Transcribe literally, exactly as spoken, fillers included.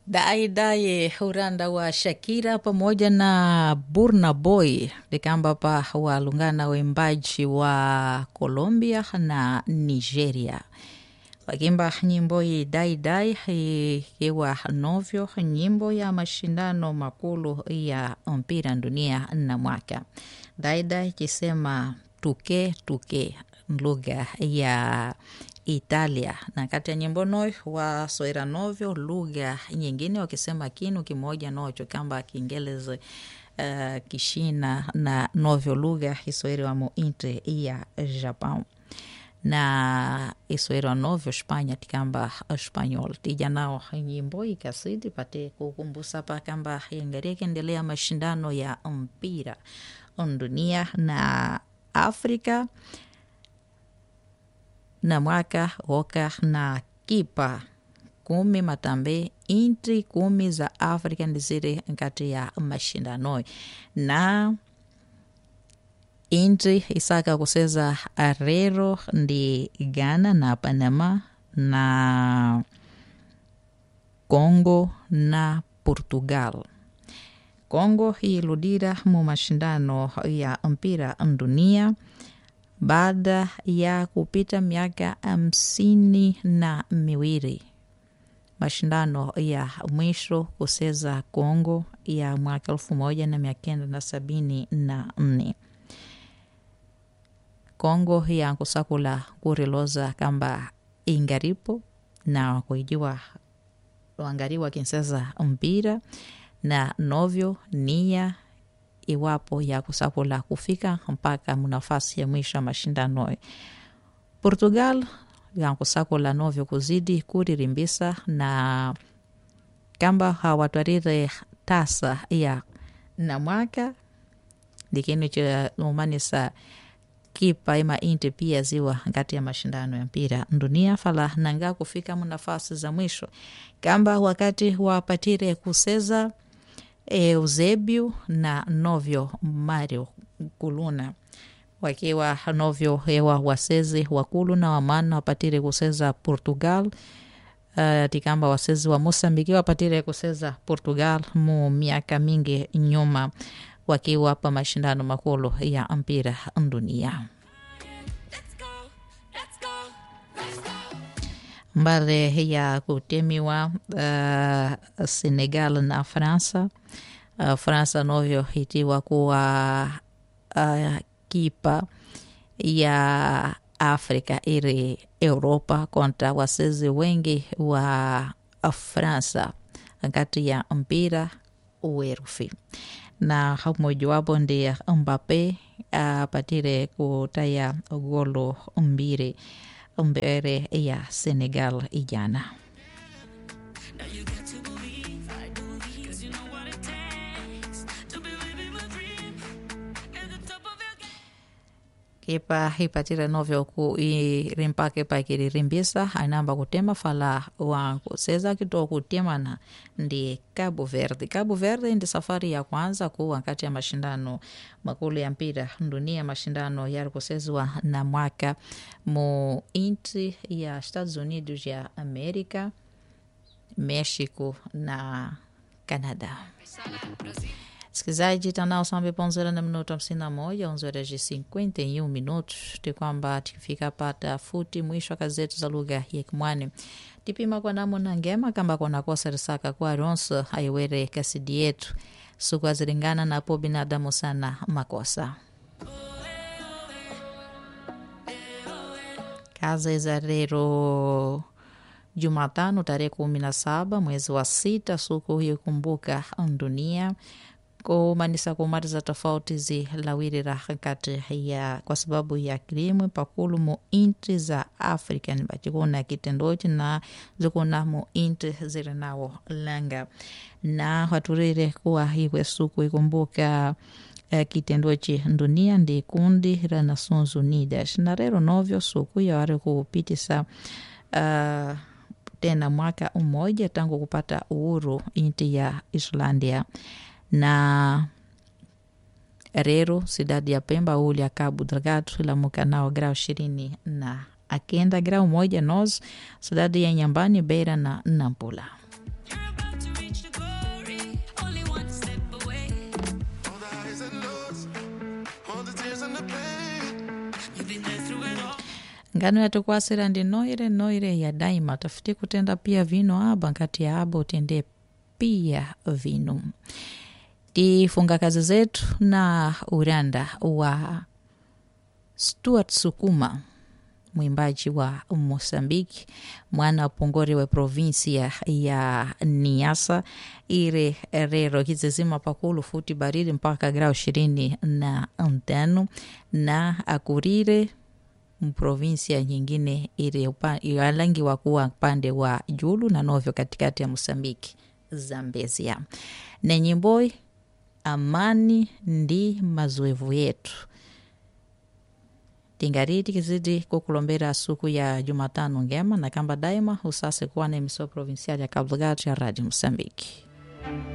Dai Dai Uranda wa Shakira pamoja na Burna Boy likamba pa walungana waimbaji wa Colombia na Nigeria wakimba nyimbo hii Dai Dai ikiwa novyo nyimbo ya mashindano makulu ya mpira dunia na mwaka. Dai Dai kisema tuke tuke lugha ya Italia na kati ya nyimbo noi wa soira novyo lugha nyingine wakisema kinu kimoja nocho kamba Kiingereza uh, Kishina na novyo lugha hisoiri wa muinte ya Japan na isoiri wa novyo Spanya tikamba Espanyol tija nao nyimbo ikasidi pate kukumbusa pa kamba yangaria kendelea mashindano ya mpira dunia na Afrika na mwaka woka na kipa kumi matambe intri kumi za Afrika ndizire nkati ya mashindano na intri isaka kuseza arero ndi Ghana na Panama na Congo na Portugal. Congo iludira mu mashindano ya mpira dunia baada ya kupita miaka hamsini na miwili. Mashindano ya mwisho kuseza Kongo ya mwaka elfu moja na mia kenda na sabini na nne. Kongo ya kusakula kuriloza kamba ingaripo na kuijiwa wangariwa kinseza mpira na novyo nia iwapo ya kusakula kufika mpaka munafasi ya mwisho mashindano. Portugal ya kusakula novyo kuzidi kuririmbisa na kamba hawatwarire tasa ya na mwaka dikini cha umanisa kipa ima inti pia ziwa ngati ya mashindano ya mpira dunia fala nanga kufika munafasi za mwisho kamba wakati wapatire kuseza Eusebio na novyo Mario Kuluna wakiwa novyo hewa wasezi wakulu na wamana wapatire kuseza Portugal uh, tikamba wasezi wa Mosambiki wapatire kuseza Portugal mu miaka mingi nyuma wakiwa hapa mashindano makulu ya mpira dunia. Mbale ya kutemiwa uh, Senegal na Fransa. Uh, Fransa novyo hitiwa kuwa uh, kipa ya Afrika iri Europa kontra wasezi wengi wa Fransa ngati ya mpira uwerufi na mmoja wapo ndiye Mbappe apatire uh, kutaya golo mbili mbere ya Senegal ijana. Kipa hipatire novyo ku irimpake pa kiririmbisa ainamba kutema fala wa kuseza kito kutemana ndi Cabo Verde. Cabo Verde ndi safari ya kwanza ku wakati ya mashindano makulu ya mpira dunia mashindano ya kusezwa na mwaka mu inti ya Estados Unidos ya Amerika, Mexico na Canada. Sikizaji tanao sambe ponzera na minuto hamsini na moja onze horas e cinquenta e um minutos de kwamba tikifika pata futi mwisho wa gazeti za lugha ya Kimwani tipima kwa namu na ngema kamba kuna kosa risaka kwa ronso haiwere kasidi yetu suku azilingana na po binadamu sana makosa kaza izarero Jumatano tarehe kumi na saba mwezi wa sita suku hiyo kumbuka dunia kumanisa kumariza tofauti zi lawirira kati ya kwa sababu ya krimu pakulu mu inti za Afrika ni batikuna kitendochi na zikuna mu inti zire nao langa na waturire kuwa hiwe suku ikumbuka uh, kitendochi dunia ndi kundi la Nations Unidas na rero novyo suku ya ware kupitisa uh, tena mwaka umoja tangu kupata uhuru inti ya Islandia na rero sidadi ya Pemba uli ya Cabo Delgado ila mukanao grau ishirini na akenda grau moja nos sidadi ya Nyambani Beira na Nampula. ngano yatokwasira ndi noire noire ya daima tafuti kutenda pia vino aba nkati ya aba utende pia vino. Tifunga kazi zetu na uranda wa Stuart Sukuma, mwimbaji wa Mosambiki, mwana pongori wa provinsia ya Niassa. Ire rero kizizima pakulu futi baridi mpaka grau ishirini na tano na akurire provinsia nyingine ire alangi wa kuwa pande wa julu na novyo katikati ya Mosambiki, Zambezia. Na nyimboi amani ndi mazoevu yetu. Tingariti kizidi kukulombera suku ya Jumatano ngema na kamba daima usase kuwa na emiso provincial ya Cabo Delgado ya Radio Mosambiki.